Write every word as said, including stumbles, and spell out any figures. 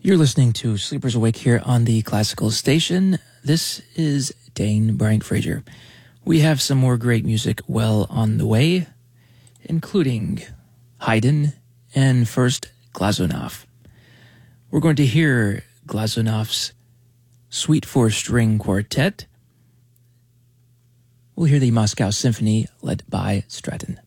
You're listening to Sleepers Awake here on the Classical Station. This is Dane Bryant Frazier. We have some more great music well on the way, including Haydn and first Glazunov. We're going to hear Glazunov's Suite for String Quartet. We'll hear the Moscow Symphony led by Stratton.